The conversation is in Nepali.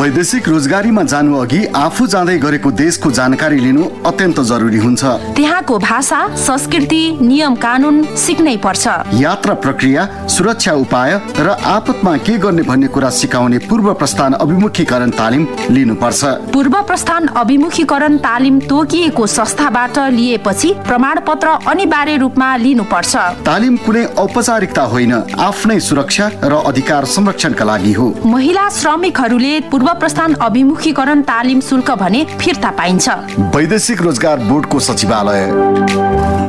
वैदेशिक रोजगारीमा जानु अघि आफू जाँदै गरेको देशको जानकारी लिनु अत्यन्त जरुरी हुन्छ। त्यहाँको भाषा, संस्कृति, नियम कानुन सिक्नै पर्छ। यात्रा प्रक्रिया, सुरक्षा उपाय र आपतमा के गर्ने भन्ने कुरा सिकाउने पूर्व प्रस्थान अभिमुखीकरण तालिम लिनुपर्छ। पूर्व प्रस्थान अभिमुखीकरण तालिम तोकिएको संस्थाबाट लिएपछि प्रमाणपत्र अनिवार्य रूपमा लिनुपर्छ। तालिम कुनै औपचारिकता होइन, आफ्नै सुरक्षा र अधिकार संरक्षणका लागि हो। महिला श्रमिकहरूले पूर्व प्रस्थान अभिमुखीकरण तालिम शुल्क भने फिर्ता पाइन्छ। वैदेशिक रोजगार बोर्डको सचिवालय।